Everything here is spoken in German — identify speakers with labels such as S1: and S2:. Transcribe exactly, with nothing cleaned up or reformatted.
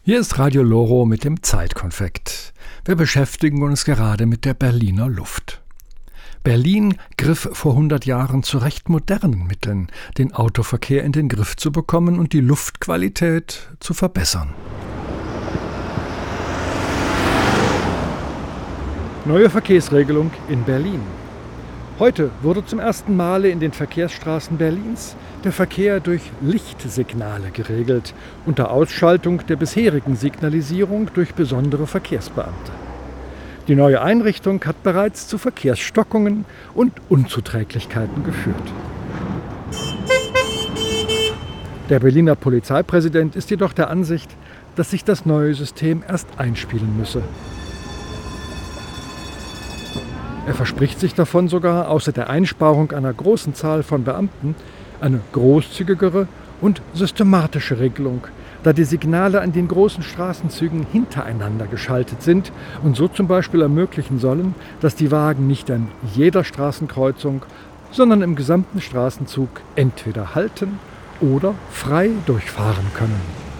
S1: Hier ist Radio Loro mit dem Zeitkonfekt. Wir beschäftigen uns gerade mit der Berliner Luft. Berlin griff vor hundert Jahren zu recht modernen Mitteln, den Autoverkehr in den Griff zu bekommen und die Luftqualität zu verbessern. Neue Verkehrsregelung in Berlin. Heute wurde zum ersten Male in den Verkehrsstraßen Berlins der Verkehr durch Lichtsignale geregelt, unter Ausschaltung der bisherigen Signalisierung durch besondere Verkehrsbeamte. Die neue Einrichtung hat bereits zu Verkehrsstockungen und Unzuträglichkeiten geführt. Der Berliner Polizeipräsident ist jedoch der Ansicht, dass sich das neue System erst einspielen müsse. Er verspricht sich davon sogar, außer der Einsparung einer großen Zahl von Beamten, eine großzügigere und systematische Regelung, da die Signale an den großen Straßenzügen hintereinander geschaltet sind und so zum Beispiel ermöglichen sollen, dass die Wagen nicht an jeder Straßenkreuzung, sondern im gesamten Straßenzug entweder halten oder frei durchfahren können.